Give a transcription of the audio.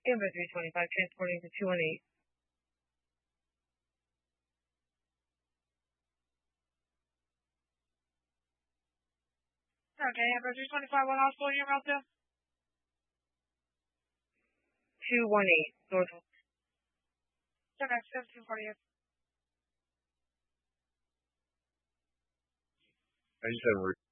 Amber 325, transporting to 218. Okay, Amber 325, what hospital are you around to? 218, Northwest. Okay, 1748. I just have